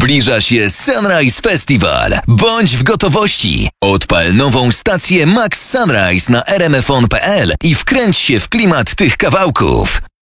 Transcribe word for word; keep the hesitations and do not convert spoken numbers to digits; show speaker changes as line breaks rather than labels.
Zbliża się Sunrise Festival. Bądź w gotowości. Odpal nową stację Max Sunrise na r m f on kropka p l i wkręć się w klimat tych kawałków.